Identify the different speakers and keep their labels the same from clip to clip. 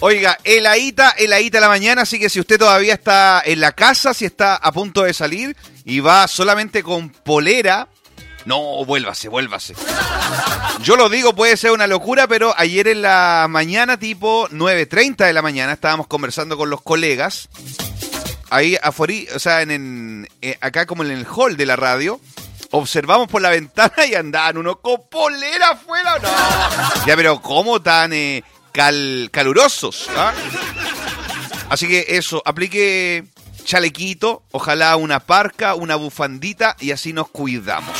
Speaker 1: Oiga, heladita la mañana, así que si usted todavía está en la casa, si está a punto de salir y va solamente con polera, no, vuélvase. Yo lo digo, puede ser una locura, pero ayer en la mañana, tipo 9:30 de la mañana, estábamos conversando con los colegas, ahí afuera, o sea, acá como en el hall de la radio, observamos por la ventana y andaban unos con polera afuera, no. Ya, pero ¿cómo tan calurosos? ¿Ah? Así que eso, aplique chalequito, ojalá una parca, una bufandita y así nos cuidamos.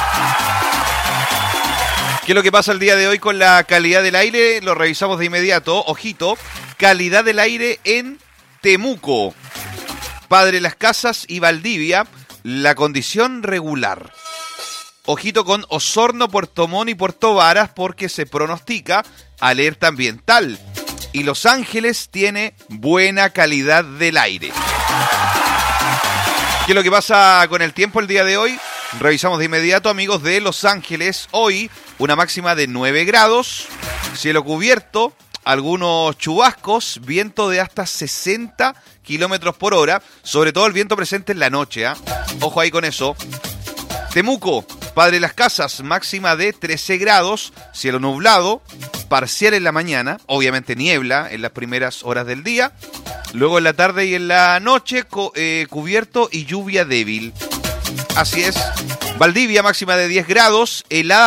Speaker 1: ¿Qué es lo que pasa el día de hoy con la calidad del aire? Lo revisamos de inmediato. Ojito, calidad del aire en Temuco, Padre Las Casas y Valdivia, la condición regular. Ojito con Osorno, Puerto Montt y Puerto Varas porque se pronostica alerta ambiental. Y Los Ángeles tiene buena calidad del aire. ¿Qué es lo que pasa con el tiempo el día de hoy? Revisamos de inmediato, amigos de Los Ángeles. Hoy una máxima de 9 grados, cielo cubierto, algunos chubascos, viento de hasta 60 kilómetros por hora, sobre todo el viento presente en la noche, ¿eh? Ojo ahí con eso. Temuco, Padre Las Casas, máxima de 13 grados, cielo nublado, parcial en la mañana, obviamente niebla en las primeras horas del día, luego en la tarde y en la noche cubierto y lluvia débil. Así es. Valdivia, máxima de 10 grados, helada